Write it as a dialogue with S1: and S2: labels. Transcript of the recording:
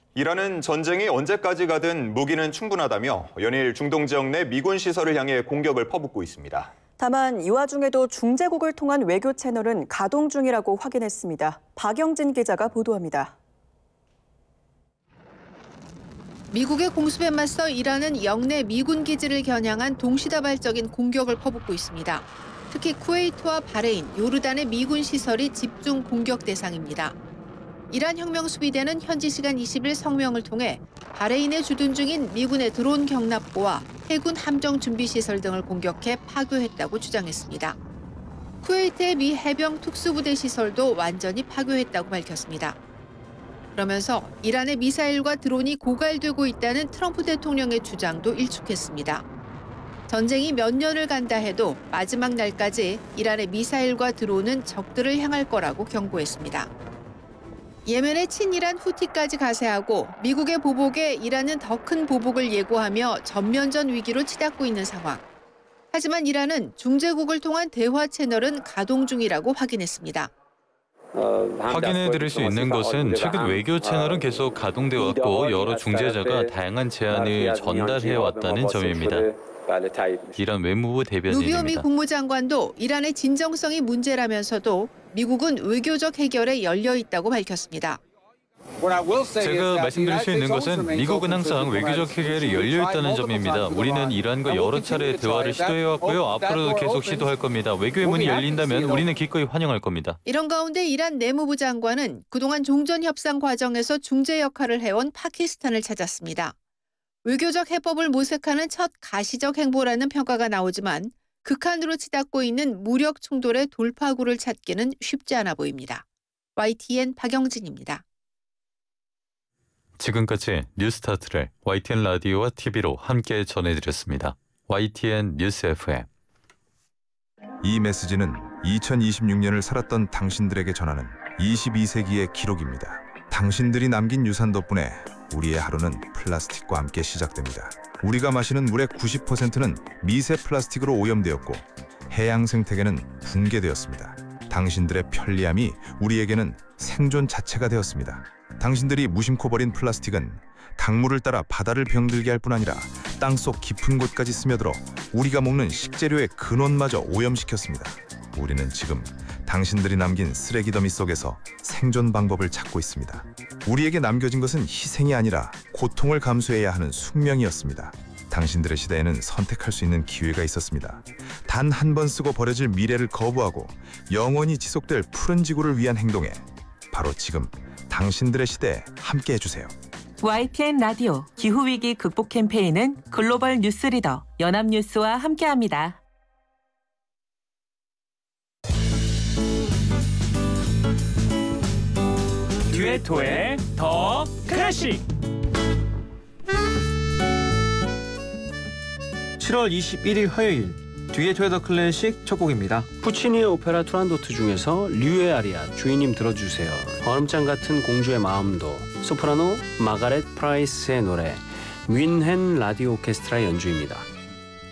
S1: 이란은 전쟁이 언제까지 가든 무기는 충분하다며 연일 중동 지역 내 미군 시설을 향해 공격을 퍼붓고 있습니다.
S2: 다만 이 와중에도 중재국을 통한 외교 채널은 가동 중이라고 확인했습니다. 박영진 기자가 보도합니다.
S3: 미국의 공습에 맞서 이란은 영내 미군 기지를 겨냥한 동시다발적인 공격을 퍼붓고 있습니다. 특히 쿠웨이트와 바레인, 요르단의 미군 시설이 집중 공격 대상입니다. 이란 혁명수비대는 현지 시간 20일 성명을 통해 바레인에 주둔 중인 미군의 드론 경납고와 해군 함정 준비시설 등을 공격해 파괴했다고 주장했습니다. 쿠웨이트의 미 해병 특수부대 시설도 완전히 파괴했다고 밝혔습니다. 그러면서 이란의 미사일과 드론이 고갈되고 있다는 트럼프 대통령의 주장도 일축했습니다. 전쟁이 몇 년을 간다 해도 마지막 날까지 이란의 미사일과 드론은 적들을 향할 거라고 경고했습니다. 예멘의 친이란 후티까지 가세하고 미국의 보복에 이란은 더 큰 보복을 예고하며 전면전 위기로 치닫고 있는 상황. 하지만 이란은 중재국을 통한 대화 채널은 가동 중이라고 확인했습니다.
S4: 확인해드릴 수 있는 것은 최근 외교 채널은 계속 가동되어 왔고 여러 중재자가 다양한 제안을 전달해왔다는 점입니다. 이란 외무부 대변인입니다.
S3: 루비오 미 국무장관도 이란의 진정성이 문제라면서도 미국은 외교적 해결에 열려 있다고 밝혔습니다.
S4: 제가 말씀드릴 수 있는 것은 미국은 항상 외교적 해결이 열려 있다는 점입니다. 우리는 이란과 여러 차례 대화를 시도해왔고요. 앞으로도 계속 시도할 겁니다. 외교의 문이 열린다면 우리는 기꺼이 환영할 겁니다.
S3: 이런 가운데 이란 내무부 장관은 그동안 종전 협상 과정에서 중재 역할을 해온 파키스탄을 찾았습니다. 외교적 해법을 모색하는 첫 가시적 행보라는 평가가 나오지만 극한으로 치닫고 있는 무력 충돌의 돌파구를 찾기는 쉽지 않아 보입니다. YTN 박영진입니다.
S4: 지금까지 뉴스타트를 YTN 라디오와 TV로 함께 전해드렸습니다. YTN 뉴스 FM.
S5: 이 메시지는 2026년을 살았던 당신들에게 전하는 22세기의 기록입니다. 당신들이 남긴 유산 덕분에 우리의 하루는 플라스틱과 함께 시작됩니다. 우리가 마시는 물의 90%는 미세 플라스틱으로 오염되었고 해양 생태계는 붕괴되었습니다. 당신들의 편리함이 우리에게는 생존 자체가 되었습니다. 당신들이 무심코 버린 플라스틱은 강물을 따라 바다를 병들게 할 뿐 아니라 땅속 깊은 곳까지 스며들어 우리가 먹는 식재료의 근원마저 오염시켰습니다. 우리는 지금 당신들이 남긴 쓰레기 더미 속에서 생존 방법을 찾고 있습니다. 우리에게 남겨진 것은 희생이 아니라 고통을 감수해야 하는 숙명이었습니다. 당신들의 시대에는 선택할 수 있는 기회가 있었습니다. 단 한 번 쓰고 버려질 미래를 거부하고 영원히 지속될 푸른 지구를 위한 행동에 바로 지금 당신들의 시대에 함께 해주세요.
S6: YTN 라디오 기후위기 극복 캠페인은 글로벌 뉴스리더 연합뉴스와 함께합니다.
S7: 듀에토의 더 클래식 7월 21일 화요일 듀에토의 더 클래식 첫 곡입니다. 푸치니의 오페라 투란도트 중에서 류의 아리아 주인님 들어주세요. 얼음장 같은 공주의 마음도 소프라노 마가렛 프라이스의 노래 윈헨 라디오 오케스트라 연주입니다.